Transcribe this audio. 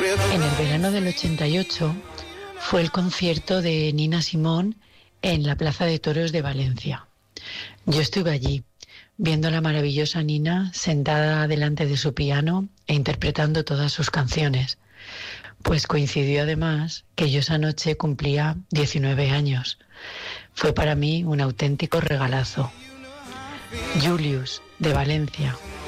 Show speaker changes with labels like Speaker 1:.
Speaker 1: En el verano del 88 fue el concierto de Nina Simone en la Plaza de Toros de Valencia. Yo estuve allí, viendo a la maravillosa Nina sentada delante de su piano e interpretando todas sus canciones. Pues coincidió además que yo esa noche cumplía 19 años. Fue para mí un auténtico regalazo. Julius, de Valencia.